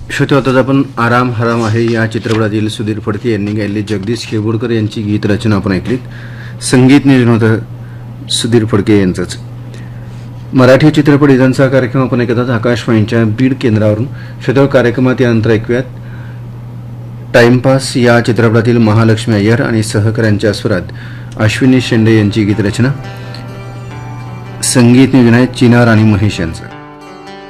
श्रोते, आपण आराम हराम आहे या चित्रपटातील सुधीर फडके यांनी गायलेली जगदीश केळवडकर यांची गीत रचना आपण ऐकलीत. संगीत नियोजन होतं सुधीर फडके यांचंच. मराठी चित्रपट इदांचा कार्यक्रम आपण ऐकतात आकाशवाणीच्या बीड केंद्रावरून. श्रोते, कार्यक्रमात यानंतर ऐकूयात टाइमपास या चित्रपटातील महालक्ष्मी अय्यर आणि सहकाऱ्यांच्या स्वरात अश्विनी शेंडे यांची गीत रचना. संगीत नियोजन आहे चिनार आणि महेश यांचं.